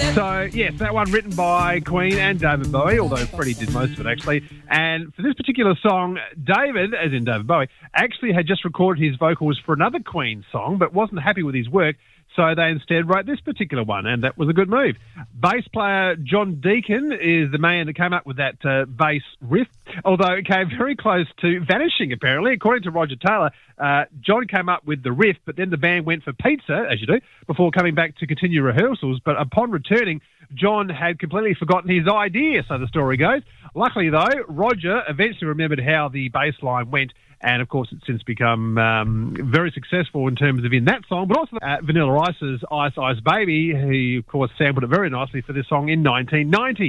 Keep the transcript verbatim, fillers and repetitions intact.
So, yes, that one written by Queen and David Bowie, although Freddie did most of it, actually. And for this particular song, David, as in David Bowie, actually had just recorded his vocals for another Queen song, but wasn't happy with his work, so they instead wrote this particular one, and that was a good move. Bass player John Deacon is the man that came up with that uh, bass riff, although it came very close to vanishing, apparently. According to Roger Taylor, uh, John came up with the riff, but then the band went for pizza, as you do, before coming back to continue rehearsals. But upon returning, John had completely forgotten his idea, so the story goes. Luckily, though, Roger eventually remembered how the bass line went, and, of course, it's since become um, very successful in terms of in that song, but also uh, Vanilla Ice's Ice Ice Baby, who, of course, sampled it very nicely for this song in nineteen ninety.